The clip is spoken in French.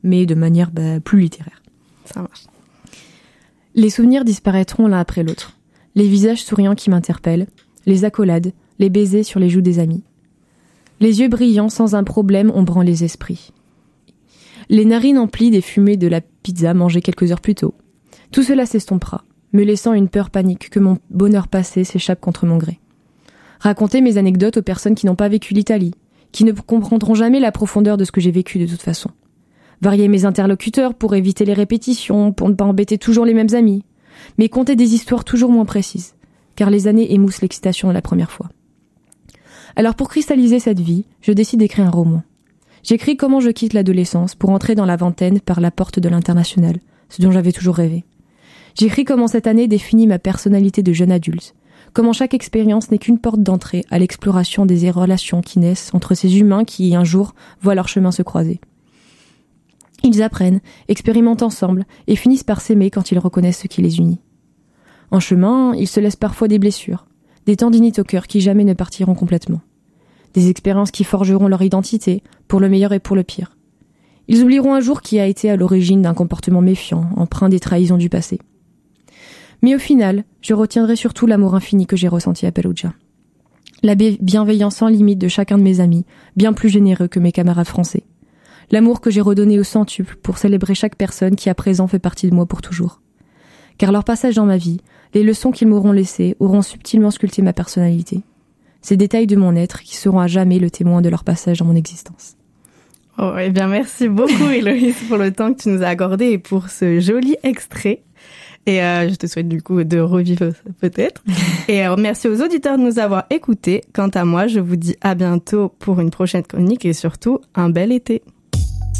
mais de manière plus littéraire. Ça marche. Les souvenirs disparaîtront l'un après l'autre. Les visages souriants qui m'interpellent, les accolades, les baisers sur les joues des amis. Les yeux brillants sans un problème ombrant les esprits. Les narines emplies des fumées de la pizza mangée quelques heures plus tôt. Tout cela s'estompera, me laissant une peur panique que mon bonheur passé s'échappe contre mon gré. Raconter mes anecdotes aux personnes qui n'ont pas vécu l'Italie, qui ne comprendront jamais la profondeur de ce que j'ai vécu de toute façon. Varier mes interlocuteurs pour éviter les répétitions, pour ne pas embêter toujours les mêmes amis. Mais conter des histoires toujours moins précises, car les années émoussent l'excitation de la première fois. Alors pour cristalliser cette vie, je décide d'écrire un roman. J'écris comment je quitte l'adolescence pour entrer dans la vingtaine par la porte de l'international, ce dont j'avais toujours rêvé. J'écris comment cette année définit ma personnalité de jeune adulte, comment chaque expérience n'est qu'une porte d'entrée à l'exploration des relations qui naissent entre ces humains qui, un jour, voient leur chemin se croiser. Ils apprennent, expérimentent ensemble et finissent par s'aimer quand ils reconnaissent ce qui les unit. En chemin, ils se laissent parfois des blessures, des tendinites au cœur qui jamais ne partiront complètement. Des expériences qui forgeront leur identité, pour le meilleur et pour le pire. Ils oublieront un jour qui a été à l'origine d'un comportement méfiant, empreint des trahisons du passé. Mais au final, je retiendrai surtout l'amour infini que j'ai ressenti à Perugia. La bienveillance sans limite de chacun de mes amis, bien plus généreux que mes camarades français. L'amour que j'ai redonné au centuple pour célébrer chaque personne qui à présent fait partie de moi pour toujours. Car leur passage dans ma vie, les leçons qu'ils m'auront laissées auront subtilement sculpté ma personnalité. Ces détails de mon être qui seront à jamais le témoin de leur passage dans mon existence. Oh, eh bien, merci beaucoup, Héloïse, pour le temps que tu nous as accordé et pour ce joli extrait. Et je te souhaite du coup de revivre ça, peut-être. Et merci aux auditeurs de nous avoir écoutés. Quant à moi, je vous dis à bientôt pour une prochaine chronique et surtout un bel été.